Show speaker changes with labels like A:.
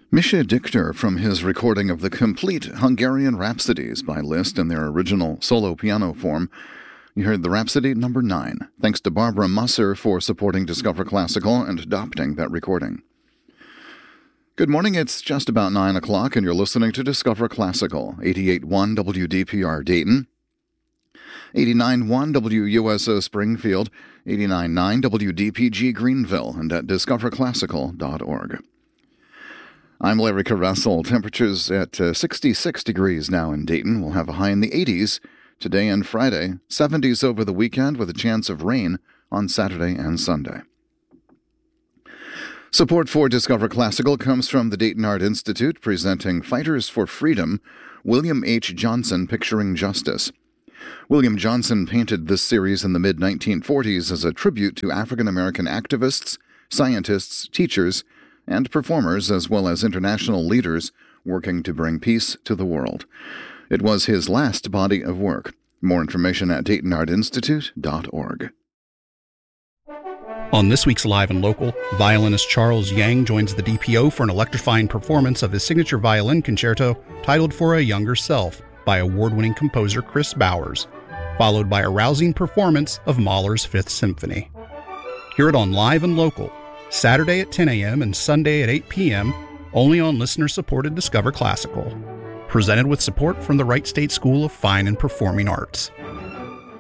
A: Misha Dikter from his recording of the complete Hungarian Rhapsodies by Liszt in their original solo piano form. You heard the Rhapsody number 9. Thanks to Barbara Musser for supporting Discover Classical and adopting that recording. Good morning, it's just about 9 o'clock and you're listening to Discover Classical, 88.1 WDPR Dayton, 89.1 WUSO Springfield, 89.9 WDPG Greenville, and at discoverclassical.org. I'm Larry Caressel. Temperatures at 66 degrees now in Dayton. We'll have a high in the 80s today and Friday, 70s over the weekend with a chance of rain on Saturday and Sunday. Support for Discover Classical comes from the Dayton Art Institute, presenting Fighters for Freedom, William H. Johnson Picturing Justice. William Johnson painted this series in the mid-1940s as a tribute to African-American activists, scientists, teachers, and performers, as well as international leaders working to bring peace to the world. It was his last body of work. More information at DaytonArtInstitute.org.
B: On this week's Live and Local, violinist Charles Yang joins the DPO for an electrifying performance of his signature violin concerto titled For a Younger Self by award-winning composer Chris Bowers, followed by a rousing performance of Mahler's Fifth Symphony. Hear it on Live and Local, Saturday at 10 a.m. and Sunday at 8 p.m., only on listener-supported Discover Classical. Presented with support from the Wright State School of Fine and Performing Arts.